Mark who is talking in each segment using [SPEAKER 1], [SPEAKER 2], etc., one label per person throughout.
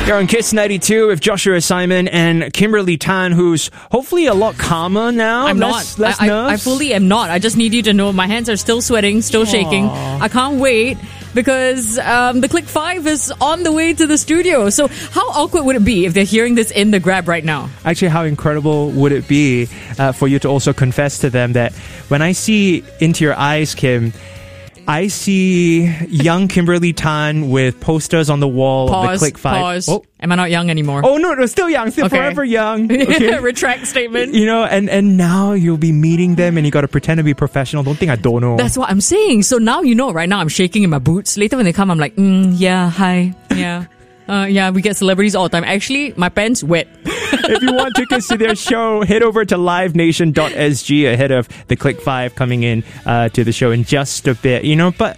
[SPEAKER 1] You're on Kiss 92 with Joshua Simon and Kimberly Tan, who's hopefully a lot calmer now.
[SPEAKER 2] I'm
[SPEAKER 1] less
[SPEAKER 2] not.
[SPEAKER 1] nerves.
[SPEAKER 2] I fully am not. I just need you to know my hands are still sweating, still shaking. I can't wait because the Click 5 is on the way to the studio. So how awkward would it be if they're hearing this in the Grab right now?
[SPEAKER 1] Actually, how incredible would it be for you to also confess to them that when I see into your eyes, Kim, I see young Kimberly Tan with posters on the wall of the Click 5.
[SPEAKER 2] Pause.
[SPEAKER 1] Oh.
[SPEAKER 2] Am I not young anymore?
[SPEAKER 1] Oh, no, still young. Still forever young. Okay.
[SPEAKER 2] Retract statement.
[SPEAKER 1] You know, and now you'll be meeting them and you got to pretend to be professional. Don't think I don't know.
[SPEAKER 2] That's what I'm saying. So now you know, right now I'm shaking in my boots. Later when they come, I'm like, yeah, hi, yeah. Yeah, we get celebrities all the time. Actually, my pants wet.
[SPEAKER 1] If you want tickets to their show, head over to livenation.sg ahead of the Click 5 coming in to the show in just a bit. But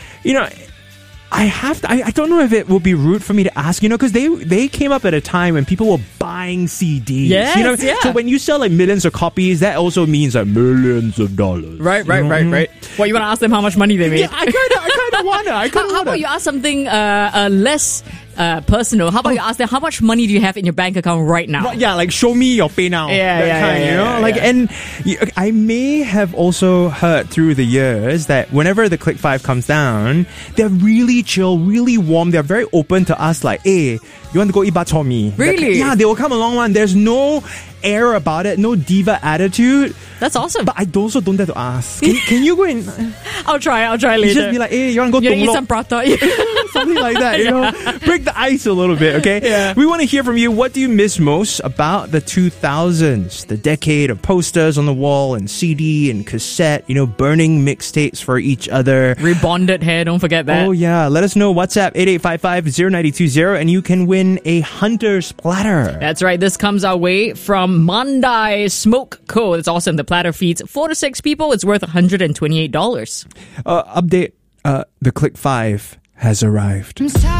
[SPEAKER 1] I don't know if it will be rude for me to ask, because they came up at a time when people were buying CDs.
[SPEAKER 2] Yes, yeah.
[SPEAKER 1] So when you sell like millions of copies, that also means like millions of dollars.
[SPEAKER 2] Right. What, you want to ask them how much money they made?
[SPEAKER 1] Yeah, I kind of want to.
[SPEAKER 2] How about you ask something less personal? How about you ask them how much money do you have in your bank account right now?
[SPEAKER 1] Yeah, like show me your pay now. And I may have also heard through the years that whenever the Click 5 comes down, they're really chill, really warm. They're very open to us. Like, hey, you want to go eat bak chor mee?
[SPEAKER 2] Really?
[SPEAKER 1] Yeah, they will come along. One. There's no air about it, no diva attitude.
[SPEAKER 2] That's awesome.
[SPEAKER 1] But I also don't dare to ask. Can you go in?
[SPEAKER 2] I'll try later.
[SPEAKER 1] You just be like, hey, you want to go
[SPEAKER 2] eat some prata?
[SPEAKER 1] Something like that, break the ice a little bit, okay?
[SPEAKER 2] Yeah.
[SPEAKER 1] We want to hear from you. What do you miss most about the 2000s? The decade of posters on the wall and CD and cassette, burning mixtapes for each other.
[SPEAKER 2] Rebonded hair, don't forget that.
[SPEAKER 1] Oh, yeah. Let us know. WhatsApp 8855-0920 and you can win a Hunter's Platter.
[SPEAKER 2] That's right. This comes our way from Mandai Smoke Co. It's awesome. The platter feeds 4 to 6 people. It's worth $128.
[SPEAKER 1] Update. The Click 5 has arrived.